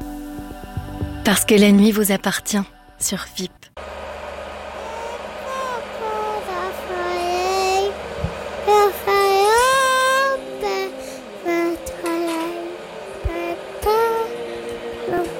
Parce que la nuit vous appartient sur VIP. Love.